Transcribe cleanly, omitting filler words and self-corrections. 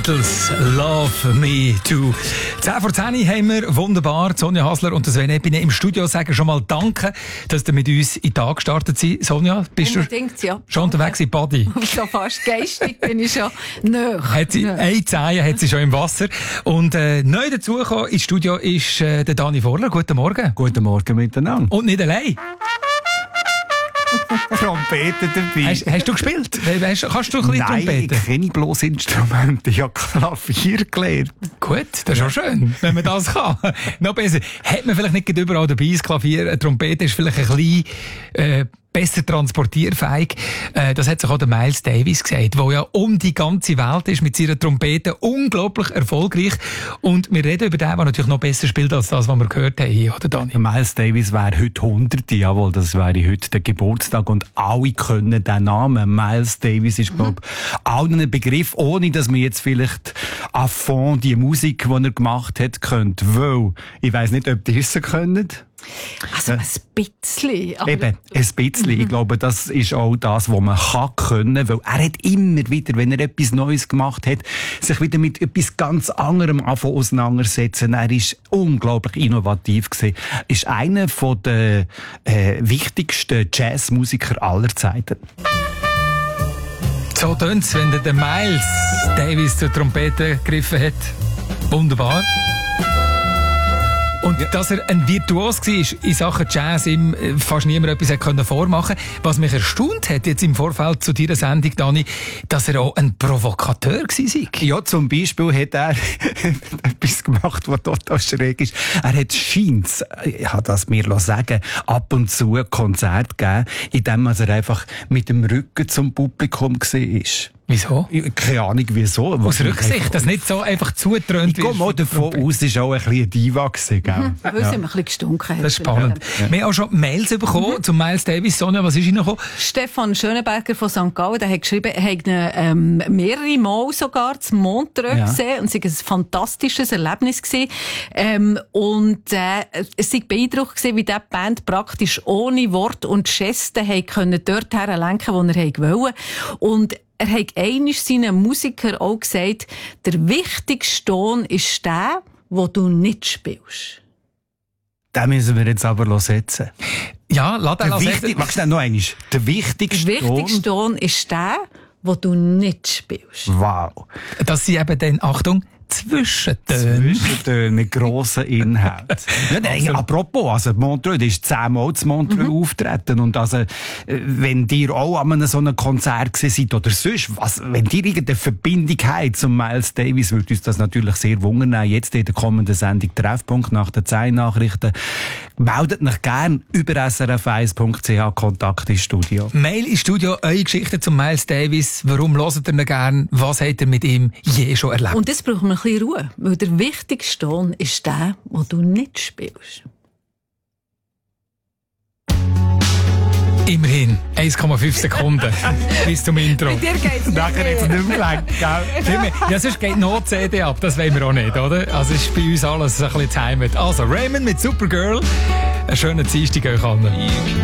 Beatles, Love Me Too. 10 vor 10 haben wir, wunderbar, Sonja Hasler und Sven Epine im Studio. Sagen schon mal Danke, dass ihr mit uns in den Tag gestartet seid. Sonja, bist unbedingt, ja. Schon unterwegs in Body? So fast geistig bin ich schon näher. Eine Zehe hat sie schon im Wasser. Und neu dazugekommen ins Studio ist der Dani Vorler. Guten Morgen. Guten Morgen miteinander. Und nicht allein. Trompete dabei. Hast du gespielt? Kannst du ein bisschen Trompete? Nein, ich kenne bloß Instrumente. Ich habe Klavier gelernt. Gut, das ist auch schön, wenn man das kann. Noch besser. Hat man vielleicht nicht überall dabei das Klavier. Eine Trompete ist vielleicht ein bisschen besser transportierfähig. Das hat sich auch der Miles Davis gesagt, der ja um die ganze Welt ist mit seiner Trompete. Unglaublich erfolgreich. Und wir reden über den, der natürlich noch besser spielt als das, was wir gehört haben hier, oder Dani? Miles Davis wäre heute 100, jawohl, das wäre heute der Geburtstag. Und alle können den Namen. Miles Davis ist, glaube ich, allen ein Begriff, ohne dass man jetzt vielleicht à fond die Musik, die er gemacht hat, kennt. Weil, ich weiss nicht, ob ihr es könnt. Also ein bisschen. Eben, ein bisschen. Ich glaube, das ist auch das, was man können kann, weil er hat immer wieder, wenn er etwas Neues gemacht hat, sich wieder mit etwas ganz anderem auseinandersetzen. Er ist unglaublich innovativ gewesen. Ist einer der wichtigsten Jazzmusiker aller Zeiten. So tönt's, wenn der Miles Davis zur Trompete gegriffen hat. Wunderbar. Und dass er ein Virtuos war in Sachen Jazz, ihm fast niemand etwas vormachen konnte. Was mich erstaunt hat jetzt im Vorfeld zu deiner Sendung, Dani, dass er auch ein Provokateur war. Ja, zum Beispiel hat er etwas gemacht, was total schräg ist. Er hat scheint's, ich habe das mir sagen, ab und zu ein Konzert gegeben, in dem er einfach mit dem Rücken zum Publikum war. Wieso? Keine Ahnung, wieso. Aus Rücksicht, dass nicht so einfach zutrönt wird. Ich gehe mal davon aus, es war auch ein bisschen eine Diva gewesen, gell? Weil sie ein bisschen gestunken hat. Das ist spannend. Ja. Wir haben auch schon Mails bekommen zu Miles Davis. Sonja, was ist reingekommen? Stefan Schönenberger von St. Gallen, der hat geschrieben, er hat mehrere Mal sogar zum Montreux gesehen und es war ein fantastisches Erlebnis gewesen. Und es war beeindruckt gewesen, wie diese Band praktisch ohne Wort und Gesten dorthin lenken, wo er wollte. Und er hat einmal seinen Musikern auch gesagt, der wichtigste Ton ist der, den du nicht spielst. Den müssen wir jetzt aber setzen. Ja, lass den setzen. Magst du noch einmal? Der wichtigste Ton ist der, den du nicht spielst. Wow. Das sind eben dann, Achtung, Zwischentöne mit grossen Inhalten. Ja, apropos, also Montreux, der ist 10-mal zu Montreux auftreten. Und also, wenn ihr auch an einem so einem Konzert seid oder sonst, wenn ihr irgendeine Verbindung habt zum Miles Davis, würde uns das natürlich sehr wundern. Jetzt in der kommenden Sendung Treffpunkt nach den 10 Nachrichten. Meldet euch gerne über srf1.ch Kontakt ins Studio. Mail ins Studio, eure Geschichte zum Miles Davis. Warum hört ihr ihn gerne? Was habt ihr mit ihm je schon erlebt? Und das braucht man ein bisschen Ruhe, weil der wichtigste Ton ist der, den du nicht spielst. Immerhin 1,5 Sekunden bis zum Intro. Bei dir geht's nicht Nachher jetzt nicht mehr lang, gell? Ja, sonst geht noch CD ab, das wollen wir auch nicht, oder? Also ist bei uns alles ein bisschen Heimat. Also Raymond mit Supergirl. Einen schönen Dienstag euch allen.